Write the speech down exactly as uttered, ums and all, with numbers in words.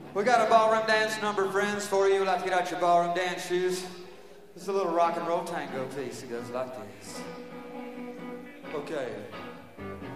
We got a ballroom dance number, friends, for you. We'd like to get out your ballroom dance shoes. This is a little rock and roll tango piece. It goes like this. Okay.